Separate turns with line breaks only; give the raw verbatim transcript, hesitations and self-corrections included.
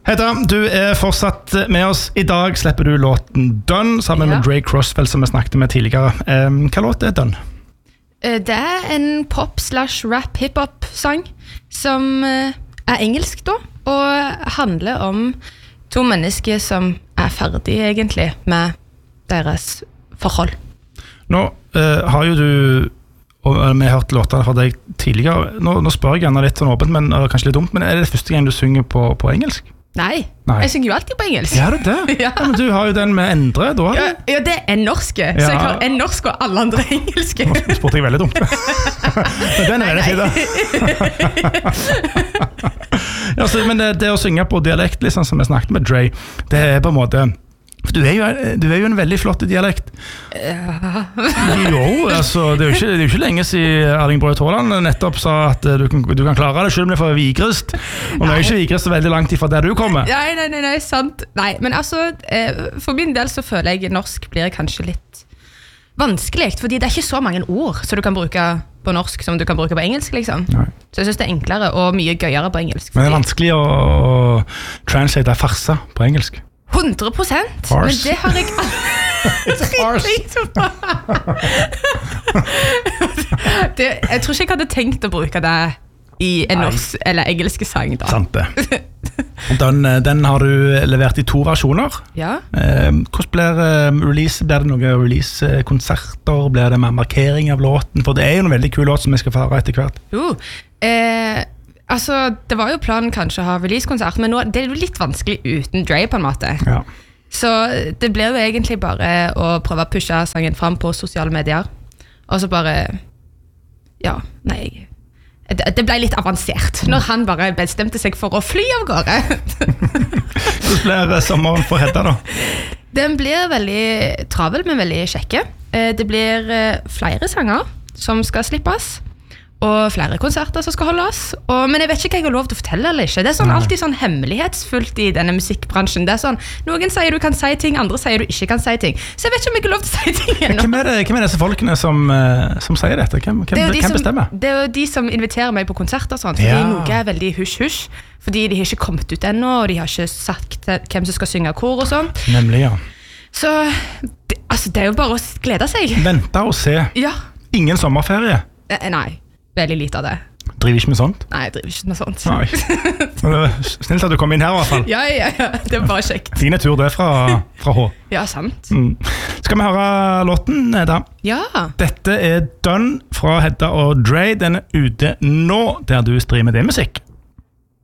Hedda, du er fortsatt med oss. I dag slipper du låten Done sammen ja. med Dre Crossfell, som vi snakket med tidligere. Um, hva låt er Done?
Det er en pop slash rap hiphop sang som er engelsk da, og handler om to mennesker som er ferdige egentlig med deres forhold.
Nå uh, har jo du og vi har hørt låter fra deg tidligere. Nå, nå spør jeg gjerne litt sånn åpent, men uh, kanskje litt dumt, men er det første gang du synger på, på engelsk?
Nei, Nei, jeg synger jo alltid på engelsk.
Ja, det er det. ja. Ja, men du har jo den med Endre, da.
Ja, ja, det er en norske, ja. Så jeg har en norsk og alle andre engelske.
Nå spurte jeg veldig dumt. men den er veldig fint, da. ja, så, men det, det å synge på dialekt, liksom, som jeg snakket med Dre, det er på en måte... For du er, jo, du er jo en veldig flott dialekt.
Ja.
jo, altså, det er jo ikke, det er jo ikke lenge siden Erling Braut Haaland nettopp sa at du kan, du kan klare det selv om det er for Vigrest. Og nå er ikke Vigrest veldig langt ifra der du kommer.
Nei, nei, nei, nei, sant. Nei, men altså, for min del så føler jeg norsk blir kanskje litt vanskelig, fordi det er ikke så mange ord som du kan bruke på norsk som du kan bruke på engelsk, liksom. Nei. Så jeg synes det er enklere og mye gøyere på engelsk.
Men det er vanskelig å, å translate farsa på engelsk.
hundre prosent, men det har jeg aldri tenkt på. det, jeg tror ikke jeg hadde tenkt å bruke det i en norsk eller engelsk sang da.
Sant det. Den, den har du levert i to versjoner.
Ja.
Eh, hvordan blir release? Blir det noen release-konserter? Blir det mer markering av låten? For det er jo en veldig kul låt som vi skal føre etter hvert.
Jo, eh Altså, det var jo planen kanskje å ha release-konsert, men nå, det er jo litt vanskelig uten Dre på en måte. Ja. Så det blir jo egentlig bare å prøve å pushe sangen frem på sosiale medier. Og så bare, ja, nei, det, det ble litt avansert når han bare bestemte seg for å fly av gårde.
Hvordan blir sommeren for Hedda da?
Den blir veldig travel, men veldig kjekke. Det blir flere sanger som skal slippes. Og flere konserter som skal holdes. Og, men jeg vet ikke hva jeg har lov til å fortelle eller ikke. Det er sånn, alltid sånn hemmelighetsfullt i denne musikkbransjen. Det er sånn, noen sier du kan si ting, andre sier du ikke kan si ting. Så jeg vet ikke om jeg har lov til å si ting ennå.
Hvem er, det, hvem er disse folkene som, som sier dette? Hvem, hvem,
det
hvem
som,
bestemmer?
Det er jo de som inviterer meg på konserter og sånt, fordi ja. Noe er veldig hush-hush. Fordi de har ikke kommet ut ennå, og de har ikke sagt hvem som skal synge kor og sånn.
Nemlig, ja.
Så det, altså, det er jo bare å glede seg.
Vente og se.
Ja.
Ingen sommerferie?
Eh, nei. Veldig lite av det.
Driver ikke med sånt?
Nei, jeg driver ikke med sånt.
Nei. Snilt at du kom inn her i hvert fall.
Ja, ja, ja. Det var bare kjekt.
Fin tur det fra, fra H.
Ja, sant.
Mm. Skal vi høre låten, Hedda?
Ja.
Dette er Done fra Hedda og Dre. Den er ute nå, der du streamer din musikk.